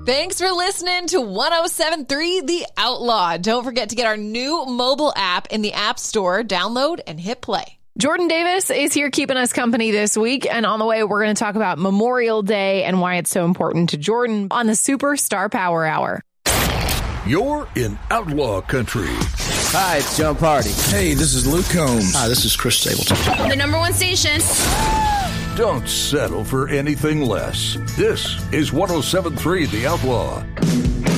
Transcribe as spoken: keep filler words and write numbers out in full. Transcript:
Thanks for listening to one oh seven point three The Outlaw. Don't forget to get our new mobile app in the App Store. Download and hit play. Jordan Davis is here keeping us company this week. And on the way, we're going to talk about Memorial Day and why it's so important to Jordan on the Superstar Power Hour. You're in Outlaw Country. Hi, it's John Party. Hey, this is Luke Combs. Hi, this is Chris Stapleton. The number one station. Don't settle for anything less. This is one oh seven point three The Outlaw.